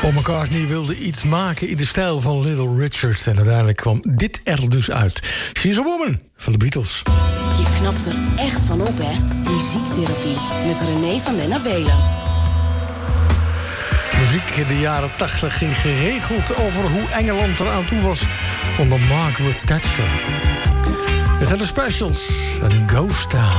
Paul McCartney wilde iets maken in de stijl van Little Richard. En uiteindelijk kwam dit er dus uit. She's a Woman van de Beatles. Je knapt er echt van op, hè? Muziektherapie met René van den Abelen. Muziek in de jaren 80 ging geregeld over hoe Engeland eraan toe was onder Margaret Thatcher. Het zijn de specials en Ghost Town.